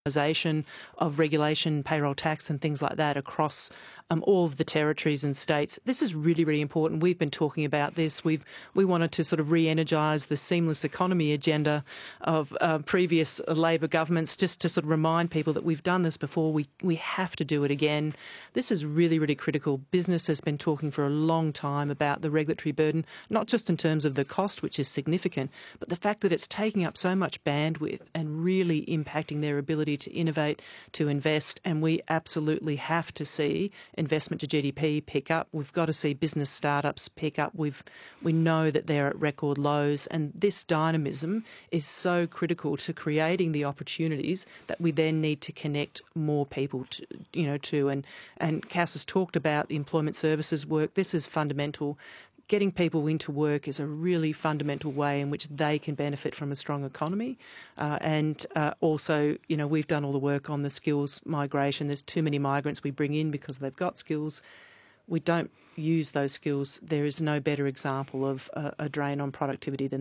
of regulation, payroll tax and things like that across all of the territories and states. This is really, really important. We've been talking about this. We wanted to sort of re-energise the seamless economy agenda of previous Labor governments, just to sort of remind people that we've done this before. We have to do it again. This is really, really critical. Business has been talking for a long time about the regulatory burden, not just in terms of the cost, which is significant, but the fact that it's taking up so much bandwidth and really impacting their ability to innovate, to invest, and we absolutely have to see investment to GDP pick up. We've got to see business startups pick up. We know that they're at record lows, and this dynamism is so critical to creating the opportunities that we then need to connect more people to. And Cass has talked about the employment services work. This is fundamental. Getting people into work is a really fundamental way in which they can benefit from a strong economy. Also, we've done all the work on the skills migration. There's too many migrants we bring in because they've got skills. We don't use those skills. There is no better example of a drain on productivity than